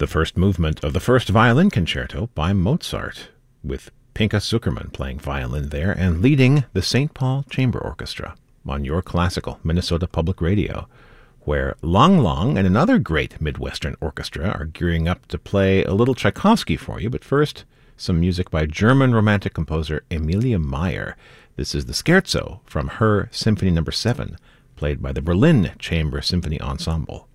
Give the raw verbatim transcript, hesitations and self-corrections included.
the first movement of the first violin concerto by Mozart, with Pinka Zuckerman playing violin there and leading the Saint Paul Chamber Orchestra on your classical Minnesota Public Radio, where Lang Lang and another great Midwestern orchestra are gearing up to play a little Tchaikovsky for you. But first, some music by German Romantic composer Emilia Meyer. This is the Scherzo from her Symphony Number seven, played by the Berlin Chamber Symphony Ensemble.